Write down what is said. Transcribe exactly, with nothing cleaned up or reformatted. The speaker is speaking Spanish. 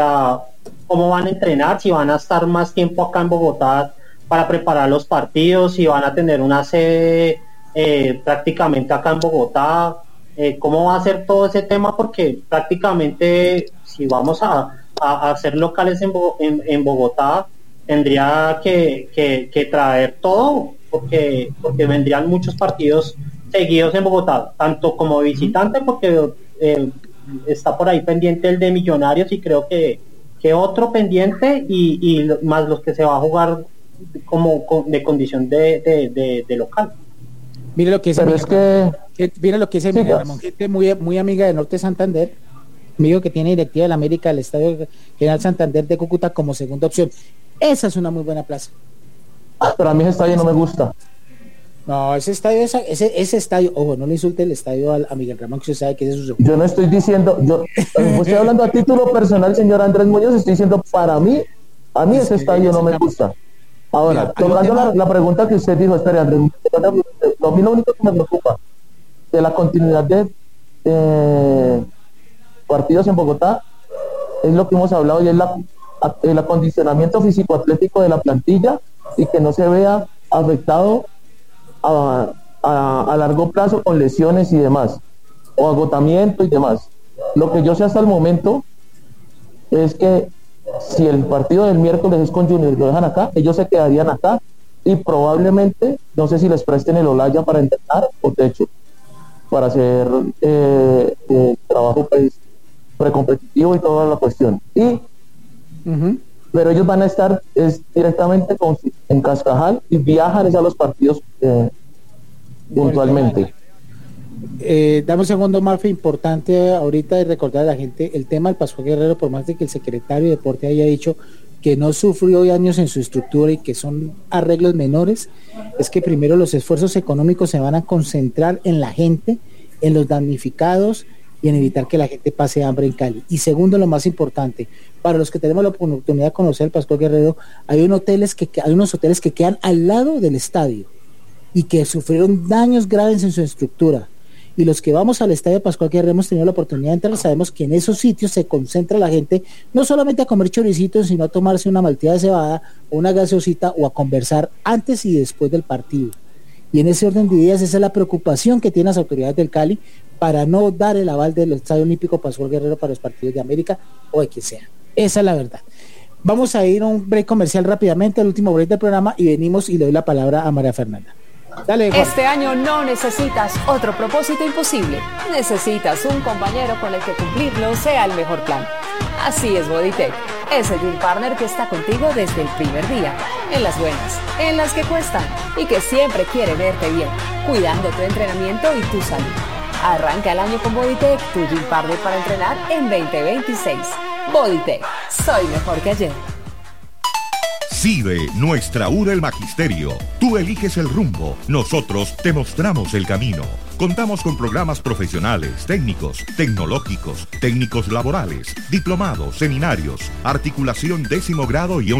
sea, cómo van a entrenar, si van a estar más tiempo acá en Bogotá para preparar los partidos, si van a tener una sede eh, prácticamente acá en Bogotá, eh, cómo va a ser todo ese tema, porque prácticamente si vamos a, a, a hacer locales en, Bo- en, en Bogotá, tendría que, que, que traer todo, porque, porque vendrían muchos partidos seguidos en Bogotá, tanto como visitante, porque eh, está por ahí pendiente el de Millonarios y creo que, que otro pendiente y, y lo- más los que se va a jugar como con- de condición de, de, de, de local. Mire lo que dice Pero Miguel es que, Ramón. Que- Mire lo que dice sí, Miguel gas- Ramón, gente muy, muy amiga de Norte Santander, amigo que tiene directiva del América del Estadio General Santander de Cúcuta como segunda opción. Esa es una muy buena plaza. pero a mí ese estadio no me gusta. No, ese estadio, esa- ese, ese estadio, ojo, no le insulte el estadio al- a Miguel Ramón, que usted sabe que ese es su Yo no estoy diciendo, yo eh, estoy hablando a título personal, señor Andrés Muñoz, estoy diciendo para mí, a mí Es ese que estadio no ese me campo- gusta. Ahora, Mira, hay un tocando tema- la, la pregunta que usted dijo, espere Andrés, a mí lo único que me preocupa de la continuidad de eh, partidos en Bogotá es lo que hemos hablado y es la, el acondicionamiento físico-atlético de la plantilla y que no se vea afectado a, a, a largo plazo con lesiones y demás, o agotamiento y demás. Lo que yo sé hasta el momento es que si el partido del miércoles es con Junior y lo dejan acá, ellos se quedarían acá y probablemente, no sé si les presten el Olaya para entrenar o techo, para hacer eh, eh, trabajo pues, precompetitivo y toda la cuestión. Y Ujú. pero ellos van a estar es, directamente con, en Cascajal y viajan es a los partidos eh, puntualmente. Eh, dame un segundo, Marfe, importante ahorita de recordar a la gente el tema del Pascual Guerrero, por más de que el secretario de Deporte haya dicho que no sufrió daños en su estructura y que son arreglos menores, es que primero los esfuerzos económicos se van a concentrar en la gente, en los damnificados y en evitar que la gente pase hambre en Cali. Y segundo, lo más importante, para los que tenemos la oportunidad de conocer el Pascual Guerrero, hay, un hoteles que, hay unos hoteles que quedan al lado del estadio y que sufrieron daños graves en su estructura. Y los que vamos al estadio Pascual Guerrero hemos tenido la oportunidad de entrar, sabemos que en esos sitios se concentra la gente, no solamente a comer choricitos, sino a tomarse una malteada de cebada o una gaseosita o a conversar antes y después del partido. Y en ese orden de ideas, esa es la preocupación que tienen las autoridades del Cali para no dar el aval del Estadio Olímpico Pascual Guerrero para los partidos de América o de quien sea. Esa es la verdad. Vamos a ir a un break comercial rápidamente, al último break del programa, y venimos y le doy la palabra a María Fernanda. Dale, Juan. Este año no necesitas otro propósito imposible. Necesitas un compañero con el que cumplirlo sea el mejor plan. Así es Bodytech, ese gym partner que está contigo desde el primer día, en las buenas, en las que cuestan y que siempre quiere verte bien, cuidando tu entrenamiento y tu salud. Arranca el año con Bodytech, tu gym partner para entrenar en veinte veintiséis. Bodytech, soy mejor que ayer. CIDE, nuestra U del Magisterio. Tú eliges el rumbo, nosotros te mostramos el camino. Contamos con programas profesionales, técnicos, tecnológicos, técnicos laborales, diplomados, seminarios, articulación décimo grado y